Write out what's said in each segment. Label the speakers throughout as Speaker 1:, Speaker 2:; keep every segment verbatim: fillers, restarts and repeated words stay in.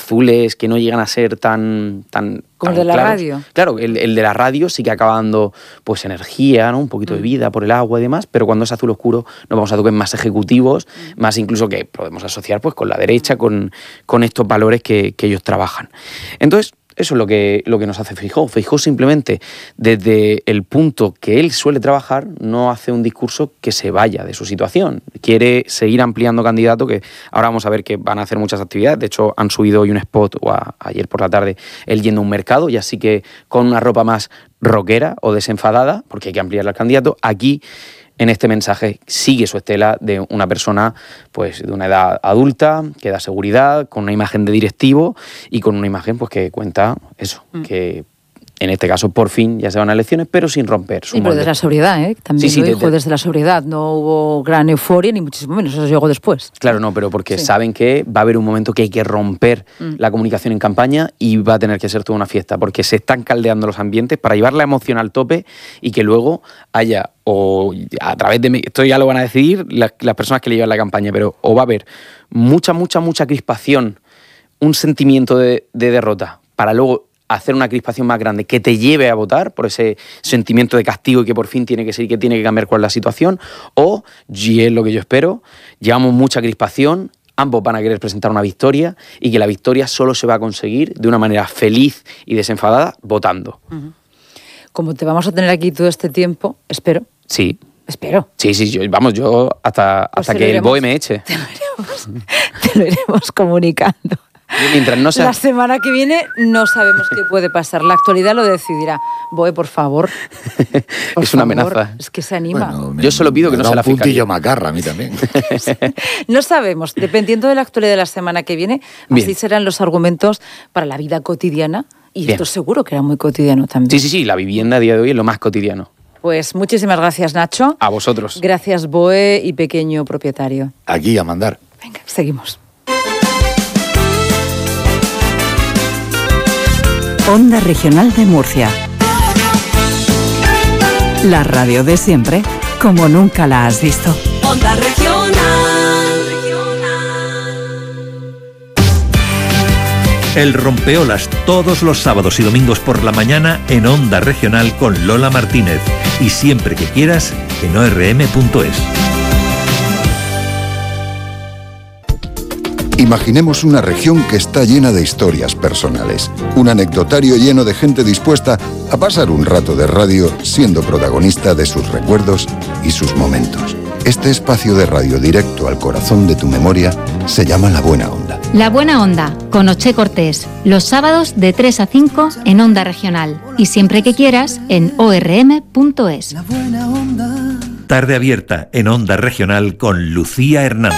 Speaker 1: azules que no llegan a ser tan... tan
Speaker 2: como
Speaker 1: tan
Speaker 2: el de la
Speaker 1: claros.
Speaker 2: radio.
Speaker 1: Claro, el, el de la radio sí que acaba dando pues energía, ¿no? Un poquito mm. de vida por el agua y demás, pero cuando es azul oscuro nos vamos a toques más ejecutivos, mm. más incluso que podemos asociar pues con la derecha, con, con estos valores que, que ellos trabajan. Entonces, eso es lo que, lo que nos hace Feijóo. Feijóo simplemente, desde el punto que él suele trabajar, no hace un discurso que se vaya de su situación. Quiere seguir ampliando candidato, que ahora vamos a ver que van a hacer muchas actividades. De hecho, han subido hoy un spot, o a, ayer por la tarde, él yendo a un mercado, y así que con una ropa más rockera o desenfadada, porque hay que ampliar al candidato. Aquí, en este mensaje, sigue su estela de una persona pues de una edad adulta, que da seguridad, con una imagen de directivo y con una imagen pues que cuenta eso, mm. que en este caso por fin ya se van a elecciones, pero sin romper su
Speaker 2: sí, pero desde la sobriedad, ¿eh? También sí, lo sí, dijo desde... desde la sobriedad, no hubo gran euforia ni muchísimo menos, eso llegó después.
Speaker 1: Claro, no, pero porque
Speaker 2: sí.
Speaker 1: saben que va a haber un momento que hay que romper mm. la comunicación en campaña y va a tener que ser toda una fiesta, porque se están caldeando los ambientes para llevar la emoción al tope y que luego haya, o a través de... esto ya lo van a decidir las, las personas que le llevan la campaña, pero o va a haber mucha, mucha, mucha crispación, un sentimiento de, de derrota, para luego hacer una crispación más grande que te lleve a votar por ese sentimiento de castigo y que por fin tiene que ser y que tiene que cambiar cuál es la situación, o, y es lo que yo espero, llevamos mucha crispación, ambos van a querer presentar una victoria y que la victoria solo se va a conseguir de una manera feliz y desenfadada votando.
Speaker 2: Uh-huh. Como te vamos a tener aquí todo este tiempo, espero.
Speaker 1: Sí.
Speaker 2: Espero.
Speaker 1: Sí, sí, yo, vamos, yo hasta,
Speaker 2: pues
Speaker 1: hasta que
Speaker 2: iremos,
Speaker 1: el B O E me eche.
Speaker 2: Te lo iremos, te lo iremos comunicando.
Speaker 1: Mientras no sea...
Speaker 2: La semana que viene no sabemos qué puede pasar. La actualidad lo decidirá. B O E, por favor. Por
Speaker 1: es una
Speaker 2: favor,
Speaker 1: amenaza.
Speaker 2: Es que se anima.
Speaker 3: Bueno, me,
Speaker 1: Yo solo pido que no sea la fiscalía.
Speaker 3: Un puntillo macarra a mí también.
Speaker 2: No sabemos. Dependiendo de la actualidad de la semana que viene,
Speaker 1: Bien.
Speaker 2: así serán los argumentos para la vida cotidiana. Y
Speaker 1: Bien.
Speaker 2: esto seguro que era muy cotidiano también.
Speaker 1: Sí, sí, sí. La vivienda a día de hoy es lo más cotidiano.
Speaker 2: Pues muchísimas gracias, Nacho.
Speaker 1: A vosotros.
Speaker 2: Gracias, B O E y pequeño propietario.
Speaker 3: Aquí a mandar.
Speaker 2: Venga, seguimos.
Speaker 4: Onda Regional de Murcia. La radio de siempre, como nunca la has visto.
Speaker 5: Onda Regional.
Speaker 6: El Rompeolas, todos los sábados y domingos por la mañana en Onda Regional con Lola Martínez. Y siempre que quieras en o erre eme punto es.
Speaker 7: Imaginemos una región que está llena de historias personales, un anecdotario lleno de gente dispuesta a pasar un rato de radio siendo protagonista de sus recuerdos y sus momentos. Este espacio de radio directo al corazón de tu memoria se llama La Buena Onda.
Speaker 8: La Buena Onda, con Oche Cortés, los sábados de tres a cinco en Onda Regional y siempre que quieras en o erre eme punto es.
Speaker 6: Tarde abierta en Onda Regional con Lucía Hernández.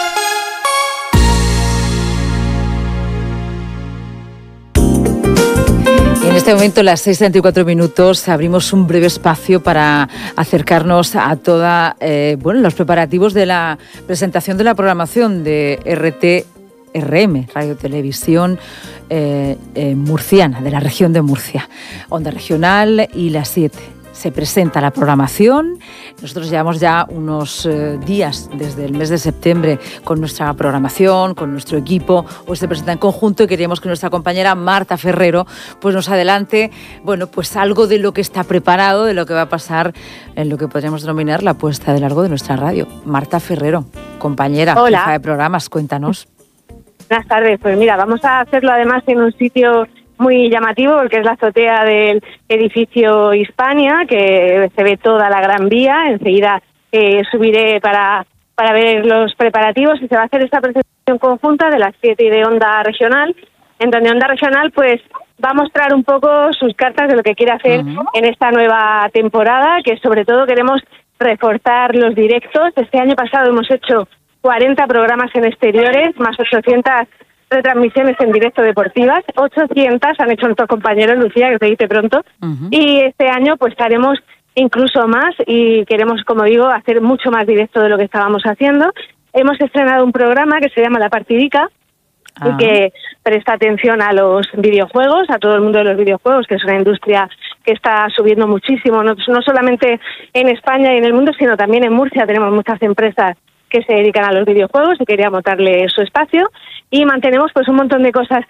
Speaker 2: En este momento, las seis treinta y cuatro minutos, abrimos un breve espacio para acercarnos a toda, eh, bueno, los preparativos de la presentación de la programación de R T R M, Radio Televisión eh, eh, Murciana, de la región de Murcia. Onda Regional y las siete. Se presenta la programación. Nosotros llevamos ya unos eh, días desde el mes de septiembre con nuestra programación, con nuestro equipo. Hoy se presenta en conjunto y queríamos que nuestra compañera Marta Ferrero pues nos adelante, bueno, pues algo de lo que está preparado, de lo que va a pasar en lo que podríamos denominar la puesta de largo de nuestra radio. Marta Ferrero, compañera,
Speaker 9: Hola.
Speaker 2: jefa de programas, cuéntanos.
Speaker 9: Buenas tardes. Pues mira, vamos a hacerlo además en un sitio muy llamativo, porque es la azotea del edificio Hispania, que se ve toda la Gran Vía. Enseguida eh, subiré para, para ver los preparativos y se va a hacer esta presentación conjunta de las siete y de Onda Regional, en donde Onda Regional pues va a mostrar un poco sus cartas de lo que quiere hacer uh-huh. en esta nueva temporada, que sobre todo queremos reforzar los directos. Este año pasado hemos hecho cuarenta programas en exteriores, más ochocientas retransmisiones en directo deportivas, ochocientas han hecho nuestros compañeros, Lucía, que se dice pronto, uh-huh. y este año pues haremos incluso más y queremos, como digo, hacer mucho más directo de lo que estábamos haciendo. Hemos estrenado un programa que se llama La Partidica, uh-huh. y que presta atención a los videojuegos, a todo el mundo de los videojuegos, que es una industria que está subiendo muchísimo, no, no solamente en España y en el mundo, sino también en Murcia. Tenemos muchas empresas que se dedican a los videojuegos y queríamos darle su espacio, y mantenemos pues un montón de cosas